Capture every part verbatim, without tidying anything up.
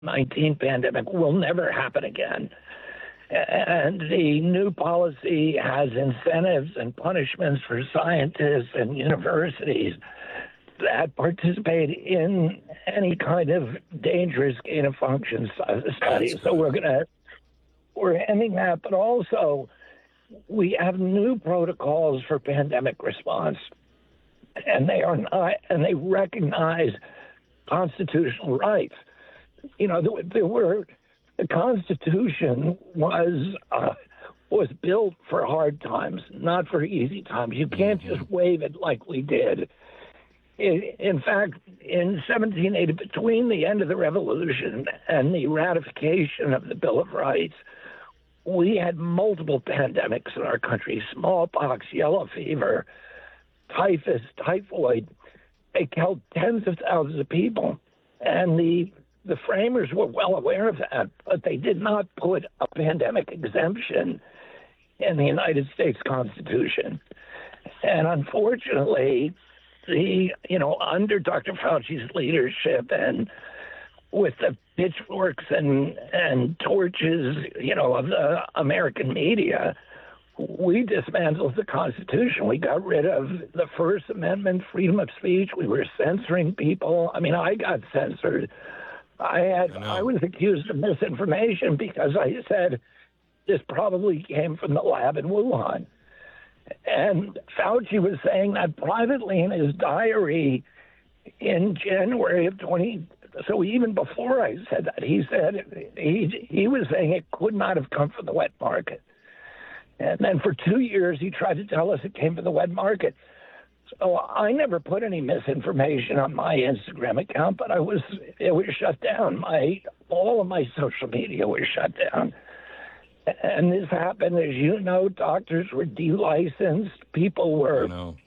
nineteen pandemic will never happen again. And the new policy has incentives and punishments for scientists and universities that participate in any kind of dangerous gain of function study. So we're going to, we're ending that, but also we have new protocols for pandemic response, and they are not, and they recognize constitutional rights. You know, there, there were, the Constitution was uh, was built for hard times, not for easy times. You can't just wave it like we did. In, in fact, in seventeen eighty, between the end of the Revolution and the ratification of the Bill of Rights, we had multiple pandemics in our country: smallpox, yellow fever, typhus, typhoid. They killed tens of thousands of people, and the The framers were well aware of that, but they did not put a pandemic exemption in the United States Constitution. And unfortunately, the, you know, under Doctor Fauci's leadership and with the pitchforks and, and torches, you know, of the American media, we dismantled the Constitution. We got rid of the First Amendment, freedom of speech. We were censoring people. I mean, I got censored. I had I, I was accused of misinformation because I said this probably came from the lab in Wuhan. And Fauci was saying that privately in his diary in January of twenty. So even before I said that, he said he he was saying it could not have come from the wet market. And then for two years he tried to tell us it came from the wet market. So I never put any misinformation on my Instagram account, but I was it was shut down. My all of my social media was shut down. And this happened, as you know, doctors were delicensed, people were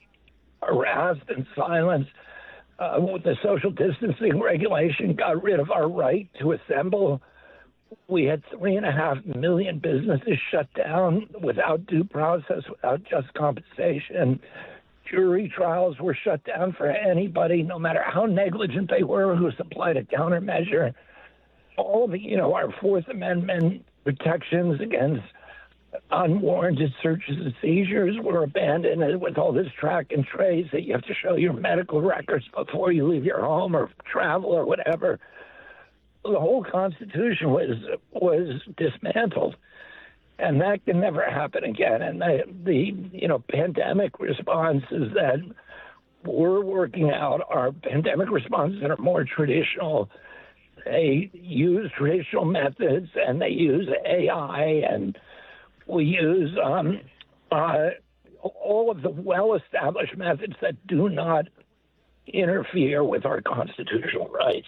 harassed and silenced. Uh, with the social distancing regulation, got rid of our right to assemble. We had three and a half million businesses shut down without due process, without just compensation. Jury trials were shut down for anybody, no matter how negligent they were, who supplied a countermeasure. All of the, you know, our Fourth Amendment protections against unwarranted searches and seizures were abandoned with all this track and trace that you have to show your medical records before you leave your home or travel or whatever. The whole Constitution was was dismantled. And that can never happen again. And the, the, you know, pandemic responses that we're working out are pandemic responses that are more traditional. They use traditional methods, and they use A I, and we use um, uh, all of the well-established methods that do not interfere with our constitutional rights.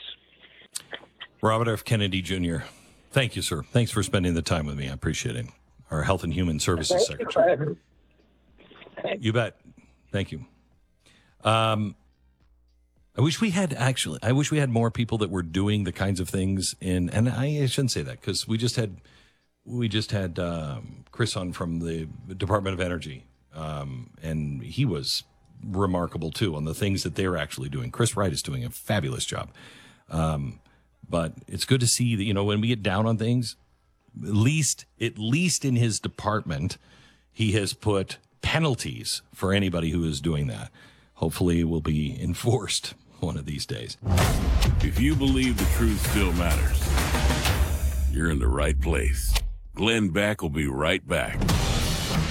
Robert F. Kennedy Junior Thank you, sir. Thanks for spending the time with me. I appreciate it. Our Health and Human Services Thank Secretary. You, you bet. Thank you. Um, I wish we had actually, I wish we had more people that were doing the kinds of things in, and I shouldn't say that because we just had, we just had um, Chris on from the Department of Energy, um, and he was remarkable too on the things that they're actually doing. Chris Wright is doing a fabulous job. Um, But it's good to see that, you know, when we get down on things, at least, at least in his department, he has put penalties for anybody who is doing that. Hopefully it will be enforced one of these days. If you believe the truth still matters, you're in the right place. Glenn Beck will be right back.